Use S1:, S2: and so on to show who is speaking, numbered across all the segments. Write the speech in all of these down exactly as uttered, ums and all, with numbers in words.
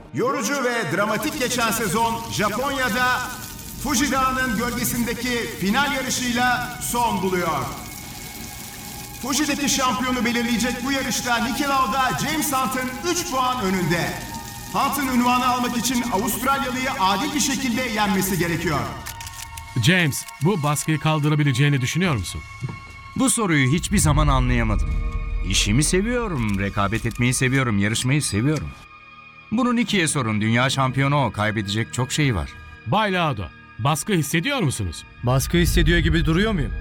S1: Yorucu ve dramatik geçen sezon Japonya'da Fuji Dağı'nın gölgesindeki final yarışıyla son buluyor. Fuji'deki şampiyonu belirleyecek bu yarışta Niki Lauda James Hunt'ın üç puan önünde. Hunt'ın unvanı almak için Avustralyalı'yı adil bir şekilde yenmesi gerekiyor.
S2: James, bu baskıyı kaldırabileceğini düşünüyor musun?
S3: Bu soruyu hiçbir zaman anlayamadım. İşimi seviyorum, rekabet etmeyi seviyorum, yarışmayı seviyorum. Bunu Niki'ye sorun, dünya şampiyonu o, kaybedecek çok şey var.
S2: Bay Lauda, baskı hissediyor musunuz?
S4: Baskı hissediyor gibi duruyor muyum?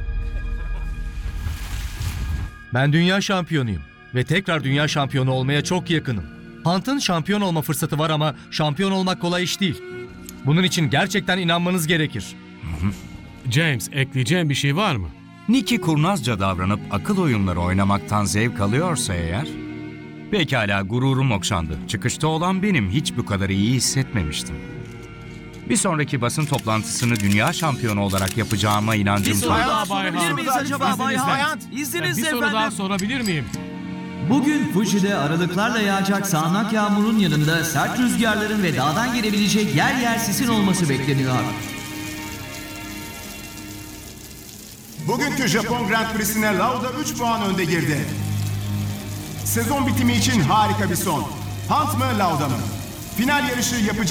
S4: Ben dünya şampiyonuyum ve tekrar dünya şampiyonu olmaya çok yakınım. Hunt'ın şampiyon olma fırsatı var ama şampiyon olmak kolay iş değil. Bunun için gerçekten inanmanız gerekir.
S2: James, ekleyeceğin bir şey var mı?
S3: Niki kurnazca davranıp akıl oyunları oynamaktan zevk alıyorsa eğer... Pekala, gururum okşandı. Çıkışta olan benim, hiç bu kadar iyi hissetmemiştim. Bir sonraki basın toplantısını dünya şampiyonu olarak yapacağıma inancım
S5: Bir soru
S3: tam.
S5: daha
S2: Bay
S5: sorabilir
S2: Hunt.
S5: miyiz acaba Bay Hunt?
S2: Bir
S5: İzninizle
S2: soru
S5: efendim.
S2: daha sorabilir miyim?
S6: Bugün Fuji'de aralıklarla yağacak sağanak yağmurun yanında sert rüzgarların ve dağdan gelebilecek yer yer sisin olması bekleniyor.
S1: Bugünkü Japon Grand Prix'sine Lauda üç puan önde girdi. Sezon bitimi için harika bir son. Hunt mı Lauda mı? Final yarışı yapacak.